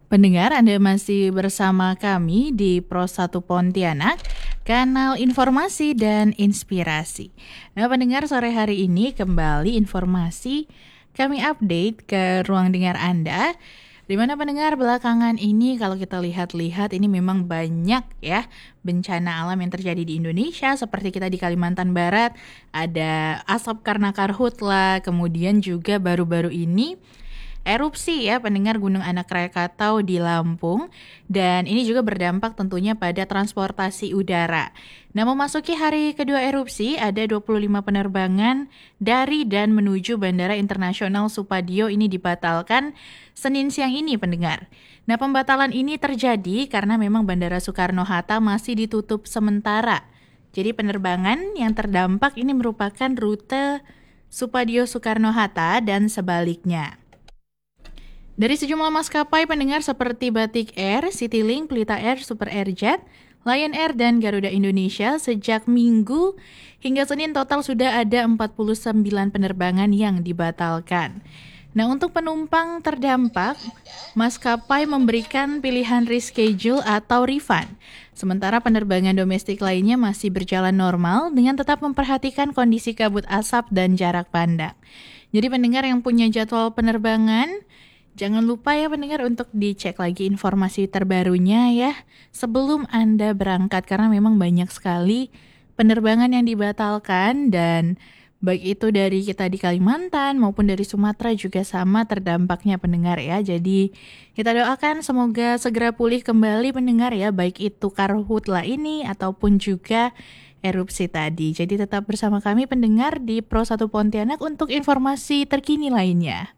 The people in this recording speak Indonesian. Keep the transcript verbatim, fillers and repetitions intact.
Pendengar, Anda masih bersama kami di Pro satu Pontianak, kanal informasi dan inspirasi. Nah, pendengar, sore hari ini kembali informasi kami update ke ruang dengar Anda, di mana pendengar belakangan ini kalau kita lihat-lihat ini memang banyak ya bencana alam yang terjadi di Indonesia, seperti kita di Kalimantan Barat ada asap karena karhutla, kemudian juga baru-baru ini erupsi ya pendengar Gunung Anak Krakatau di Lampung, dan ini juga berdampak tentunya pada transportasi udara. Nah, memasuki hari kedua erupsi ada dua puluh lima penerbangan dari dan menuju Bandara Internasional Supadio ini dibatalkan Senin siang ini pendengar. Nah, pembatalan ini terjadi karena memang Bandara Soekarno-Hatta masih ditutup sementara. Jadi penerbangan yang terdampak ini merupakan rute Supadio Soekarno-Hatta dan sebaliknya. Dari sejumlah maskapai pendengar seperti Batik Air, Citylink, Pelita Air, Super Airjet, Lion Air, dan Garuda Indonesia, sejak Minggu hingga Senin total sudah ada empat puluh sembilan penerbangan yang dibatalkan. Nah, untuk penumpang terdampak, maskapai memberikan pilihan reschedule atau refund. Sementara penerbangan domestik lainnya masih berjalan normal dengan tetap memperhatikan kondisi kabut asap dan jarak pandang. Jadi pendengar yang punya jadwal penerbangan, jangan lupa ya pendengar untuk dicek lagi informasi terbarunya ya sebelum Anda berangkat, karena memang banyak sekali penerbangan yang dibatalkan, dan baik itu dari kita di Kalimantan maupun dari Sumatera juga sama terdampaknya pendengar ya. Jadi kita doakan semoga segera pulih kembali pendengar ya, baik itu karhutla ini ataupun juga erupsi tadi. Jadi tetap bersama kami pendengar di Pro satu Pontianak untuk informasi terkini lainnya.